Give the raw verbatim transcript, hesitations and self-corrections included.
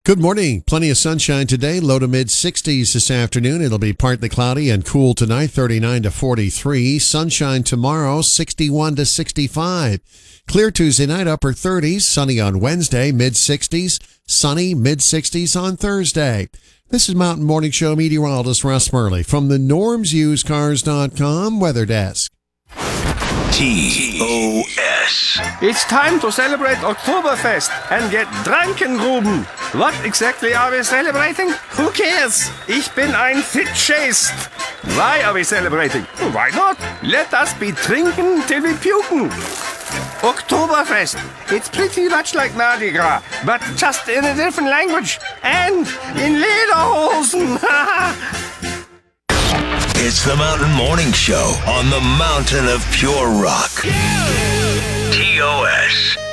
Good morning. Plenty of sunshine today. Low to mid sixties this afternoon. It'll be partly cloudy and cool tonight, thirty-nine to forty-three. Sunshine tomorrow, sixty-one to sixty-five. Clear Tuesday night, upper thirties. Sunny on Wednesday, mid sixties. Sunny, mid sixties on Thursday. This is Mountain Morning Show meteorologist Russ Murley from the norms used cars dot com weather desk. T O S. It's time to celebrate Oktoberfest and get drunken, Ruben. What exactly are we celebrating? Who cares? Ich bin ein Fitchest. Why are we celebrating? Why not? Let us be drinking till we puking. Oktoberfest. It's pretty much like Mardi Gras, but just in a different language and in lederhosen. It's the Mountain Morning Show on the mountain of pure rock. T O S.